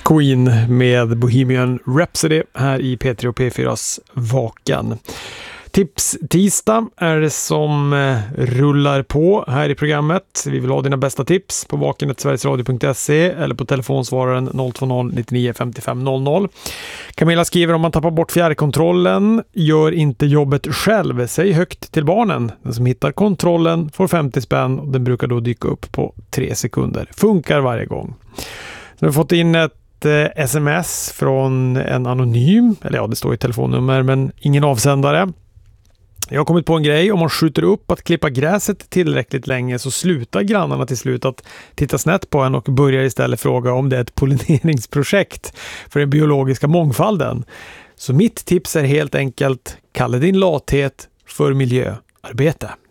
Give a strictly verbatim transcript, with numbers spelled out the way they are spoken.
Queen med Bohemian Rhapsody här i P tre och P fyras Vaken. Tips tisdag är det som rullar på här i programmet. Vi vill ha dina bästa tips på vaken snabel-a sverigesradio punkt se eller på telefonsvararen noll två noll nittionio femtiofem noll noll. Camilla skriver: om man tappar bort fjärrkontrollen, gör inte jobbet själv. Säg högt till barnen. Den som hittar kontrollen får femtio spänn och den brukar då dyka upp på tre sekunder. Funkar varje gång. Så vi har fått in ett sms från en anonym, eller ja, det står i telefonnummer men ingen avsändare. Jag har kommit på en grej: om man skjuter upp att klippa gräset tillräckligt länge så slutar grannarna till slut att titta snett på en och börjar istället fråga om det är ett pollineringsprojekt för den biologiska mångfalden. Så mitt tips är helt enkelt: kalla din lathet för miljöarbete.